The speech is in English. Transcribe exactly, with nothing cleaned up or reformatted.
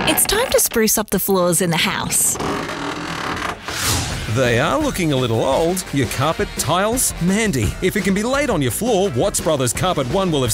It's time to spruce up the floors in the house. They are looking a little old. Your carpet, tiles? Mandy, if it can be laid on your floor, Watts Brothers Carpet One will have